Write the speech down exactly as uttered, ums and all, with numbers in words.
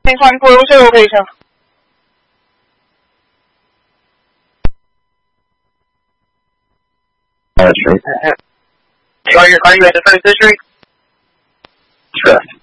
twenty-four was your location? That's right. Are you, are you at the first district? Correct.